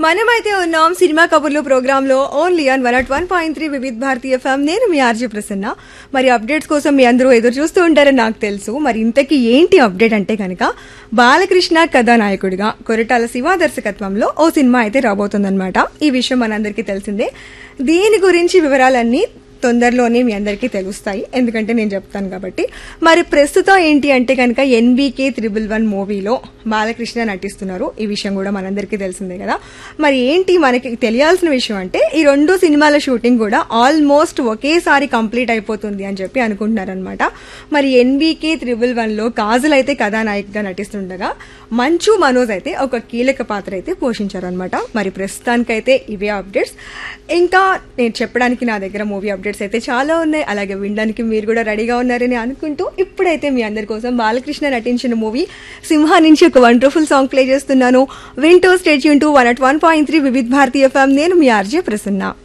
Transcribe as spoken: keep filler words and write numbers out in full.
మనమైతే ఉన్నాం సినిమా కబుర్లు ప్రోగ్రామ్ లో only on one at one point three వివిధ భారతీయ ఎఫ్ఎం. నేను మీ ఆర్జే ప్రసన్న. మరి అప్డేట్స్ కోసం మీ అందరూ ఎదురు చూస్తూ ఉంటారని నాకు తెలుసు. మరి ఇంతకీ ఏంటి అప్డేట్ అంటే కనుక బాలకృష్ణ కథానాయకుడిగా కొరటాల శివ దర్శకత్వంలో ఓ సినిమా అయితే రాబోతుందన్నమాట. ఈ విషయం మనందరికీ తెలిసిందే. దీని గురించి వివరాలన్నీ తొందరలోనే మీ అందరికీ తెలుస్తాయి, ఎందుకంటే నేను చెప్తాను కాబట్టి. మరి ప్రస్తుతం ఏంటి అంటే కనుక ఎన్బీకే త్రిబుల్ వన్ మూవీలో బాలకృష్ణ నటిస్తున్నారు. ఈ విషయం కూడా మనందరికీ తెలిసిందే కదా. మరి ఏంటి మనకి తెలియాల్సిన విషయం అంటే ఈ రెండు సినిమాల షూటింగ్ కూడా ఆల్మోస్ట్ ఒకేసారి కంప్లీట్ అయిపోతుంది అని చెప్పి అనుకుంటున్నారనమాట. మరి ఎన్బీకే త్రిబుల్ వన్ లో కాజల్ అయితే కథానాయికగా నటిస్తుండగా మంచు మనోజ్ అయితే ఒక కీలక పాత్ర అయితే పోషించారనమాట. మరి ప్రస్తుతానికైతే ఇవే అప్డేట్స్. ఇంకా నేను చెప్పడానికి నా దగ్గర మూవీ అప్డేట్స్ అయితే చాలా ఉన్నాయి, అలాగే వినడానికి మీరు కూడా రెడీగా ఉన్నారని అనుకుంటూ ఇప్పుడైతే మీ అందరి కోసం బాలకృష్ణ నటించిన మూవీ సింహ నుంచి ఒక వండర్ఫుల్ సాంగ్ ప్లే చేస్తున్నాను. వింటూ stay tune to one at one point three వివిధ భారతీయ ఎఫ్ఎం. నేను మీ ఆర్జే ప్రసన్న.